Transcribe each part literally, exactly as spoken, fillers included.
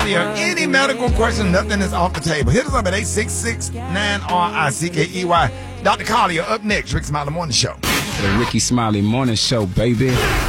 Collier. Any medical question, nothing is off the table. Hit us up at eight six six, nine R I C K E Y. Doctor Collier up next. Rick Smiley Morning Show. The Ricky Smiley Morning Show, baby.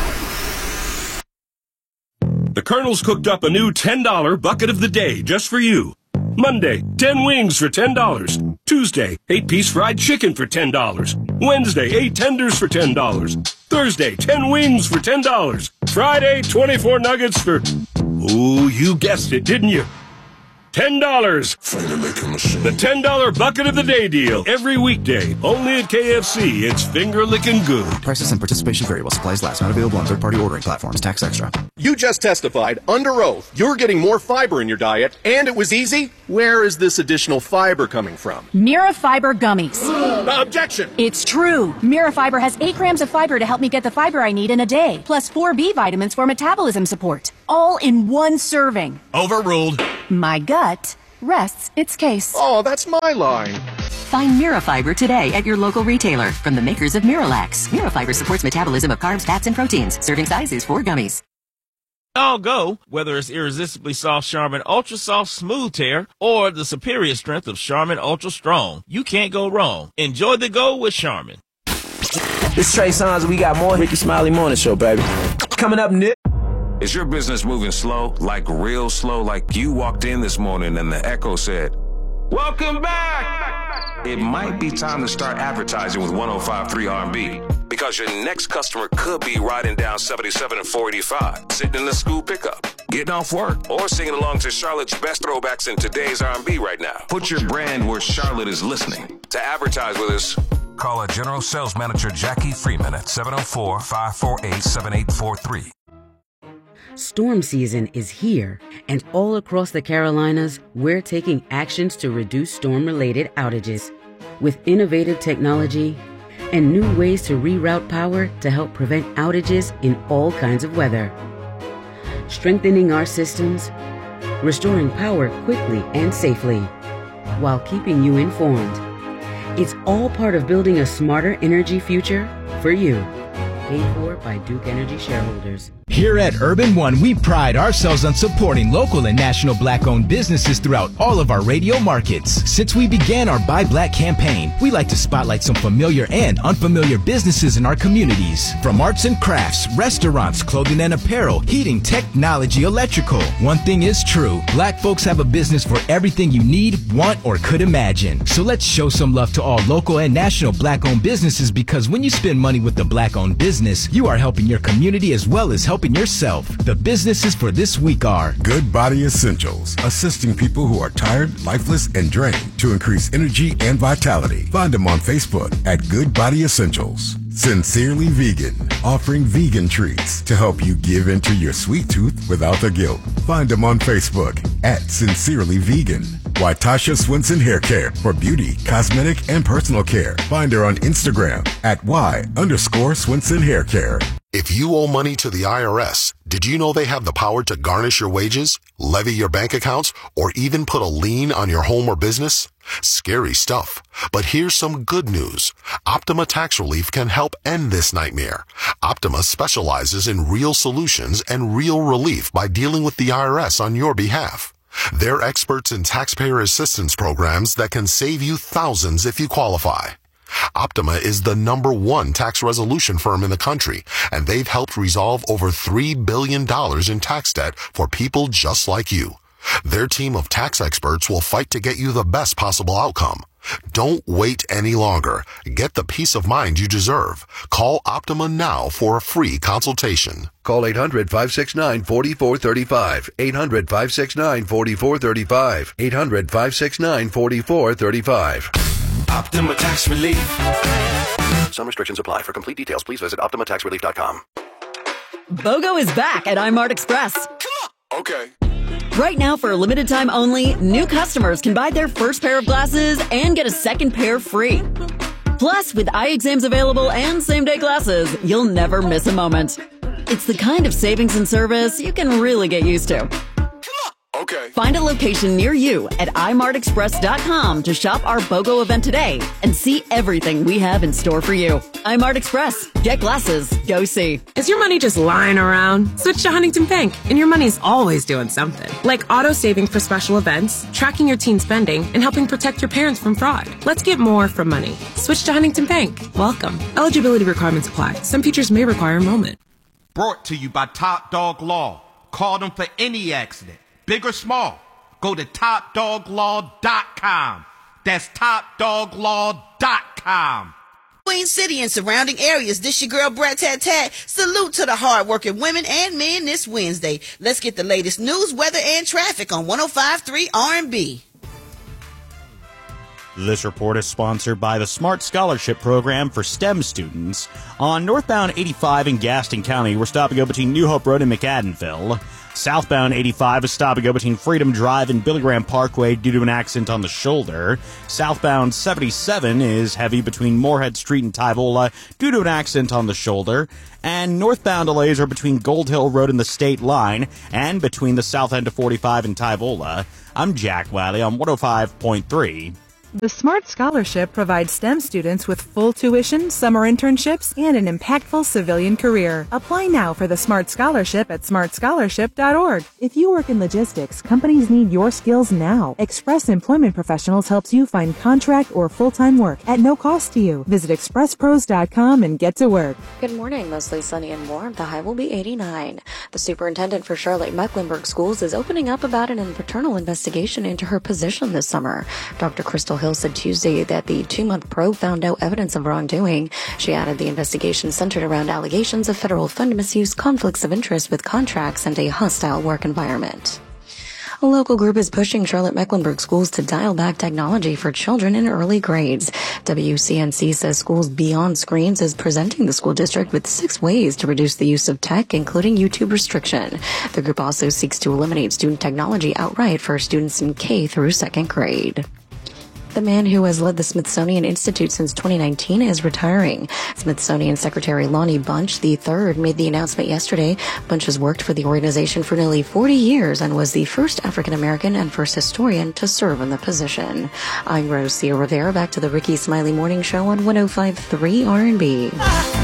The Colonel's cooked up a new ten dollar bucket of the day just for you. Monday, ten wings for ten dollars. Tuesday, eight piece fried chicken for ten dollars. Wednesday, eight tenders for ten dollars. Thursday, ten wings for ten dollars. Friday, twenty-four nuggets for... Ooh, you guessed it, didn't you? ten dollars. The ten dollar bucket of the day deal. Every weekday. Only at K F C. It's finger-licking good. Prices and participation vary while supplies last. Not available on third-party ordering platforms. Tax extra. You just testified under oath you're getting more fiber in your diet, and it was easy. Where is this additional fiber coming from? Mirafiber gummies. Uh, objection. It's true. Mirafiber has eight grams of fiber to help me get the fiber I need in a day, plus four B vitamins for metabolism support. All in one serving. Overruled. My gut rests its case. Oh, that's my line. Find Mirafiber today at your local retailer from the makers of Miralax. Mirafiber supports metabolism of carbs, fats, and proteins. Serving size is four gummies. All go, whether it's irresistibly soft Charmin Ultra Soft Smooth Tear or the superior strength of Charmin Ultra Strong. You can't go wrong. Enjoy the go with Charmin. This is Trey Songz. We got more Ricky Smiley Morning Show, baby. Coming up, Nick. Is your business moving slow, like real slow, like you walked in this morning and the echo said, "Welcome back"? It might be time to start advertising with one oh five point three R and B, because your next customer could be riding down seventy-seven and four eighty-five, sitting in the school pickup, getting off work, or singing along to Charlotte's best throwbacks in today's R and B right now. Put your brand where Charlotte is listening. To advertise with us, call our General Sales Manager Jackie Freeman at seven oh four, five four eight, seven eight four three. Storm season is here, and all across the Carolinas, we're taking actions to reduce storm-related outages. With innovative technology and new ways to reroute power to help prevent outages in all kinds of weather. Strengthening our systems, restoring power quickly and safely, while keeping you informed. It's all part of building a smarter energy future for you. Paid for by Duke Energy shareholders. Here at Urban One, we pride ourselves on supporting local and national Black-owned businesses throughout all of our radio markets. Since we began our Buy Black campaign, we like to spotlight some familiar and unfamiliar businesses in our communities. From arts and crafts, restaurants, clothing and apparel, heating, technology, electrical. One thing is true, Black folks have a business for everything you need, want, or could imagine. So let's show some love to all local and national Black-owned businesses, because when you spend money with the Black-owned business, you are helping your community as well as helping yourself. The businesses for this week are Good Body Essentials, assisting people who are tired, lifeless, and drained to increase energy and vitality. Find them on Facebook at Good Body Essentials. Sincerely Vegan, offering vegan treats to help you give into your sweet tooth without the guilt. Find them on Facebook at Sincerely Vegan. Wytasha Swinson Hair Care for beauty, cosmetic, and personal care. Find her on Instagram at Y underscore Swinson Hair Care. If you owe money to the I R S, did you know they have the power to garnish your wages, levy your bank accounts, or even put a lien on your home or business? Scary stuff. But here's some good news. Optima Tax Relief can help end this nightmare. Optima specializes in real solutions and real relief by dealing with the I R S on your behalf. They're experts in taxpayer assistance programs that can save you thousands if you qualify. Optima is the number one tax resolution firm in the country, and they've helped resolve over three billion dollars in tax debt for people just like you. Their team of tax experts will fight to get you the best possible outcome. Don't wait any longer. Get the peace of mind you deserve. Call Optima now for a free consultation. Call eight hundred, five six nine, four four three five. eight hundred, five six nine, four four three five. eight hundred, five six nine, four four three five. Optima Tax Relief. Some restrictions apply. For complete details, please visit optima tax relief dot com. BOGO is back at iMart Express. Okay. Right now, for a limited time only, new customers can buy their first pair of glasses and get a second pair free. Plus, with eye exams available and same-day glasses, you'll never miss a moment. It's the kind of savings and service you can really get used to. Okay. Find a location near you at i mart express dot com to shop our BOGO event today and see everything we have in store for you. iMart Express. Get glasses. Go see. Is your money just lying around? Switch to Huntington Bank, and your money's always doing something. Like auto saving for special events, tracking your teen spending, and helping protect your parents from fraud. Let's get more from money. Switch to Huntington Bank. Welcome. Eligibility requirements apply. Some features may require enrollment. Brought to you by Top Dog Law. Call them for any accident, big or small. Go to top dog law dot com. That's top dog law dot com. Queen City and surrounding areas, this your girl Brat Tat Tat. Salute to the hard-working women and men this Wednesday. Let's get the latest news, weather, and traffic on one oh five point three R and B. This report is sponsored by the Smart Scholarship Program for STEM students. On northbound eighty-five in Gaston County, we're stop and go between New Hope Road and McAdenville. Southbound eighty-five is stop and go between Freedom Drive and Billy Graham Parkway due to an accident on the shoulder. Southbound seventy-seven is heavy between Moorhead Street and Tyvola due to an accident on the shoulder. And northbound delays are between Gold Hill Road and the state line and between the south end of forty-five and Tyvola. I'm Jack Wiley on one oh five point three. The Smart Scholarship provides STEM students with full tuition, summer internships, and an impactful civilian career. Apply now for the Smart Scholarship at smart scholarship dot org. If you work in logistics, companies need your skills now. Express Employment Professionals helps you find contract or full-time work at no cost to you. Visit express pros dot com and get to work. Good morning. Mostly sunny and warm. The high will be eighty-nine. The superintendent for Charlotte-Mecklenburg Schools is opening up about an paternal investigation into her position this summer. Doctor Crystal Hill said Tuesday that the two-month probe found no evidence of wrongdoing. She added the investigation centered around allegations of federal fund misuse, conflicts of interest with contracts, and a hostile work environment. A local group is pushing Charlotte-Mecklenburg schools to dial back technology for children in early grades. W C N C says Schools Beyond Screens is presenting the school district with six ways to reduce the use of tech, including YouTube restriction. The group also seeks to eliminate student technology outright for students in K through second grade. The man who has led the Smithsonian Institute since twenty nineteen is retiring. Smithsonian Secretary Lonnie Bunch the third made the announcement yesterday. Bunch has worked for the organization for nearly forty years and was the first African-American and first historian to serve in the position. I'm Rosia Rivera. Back to the Ricky Smiley Morning Show on one oh five point three R and B.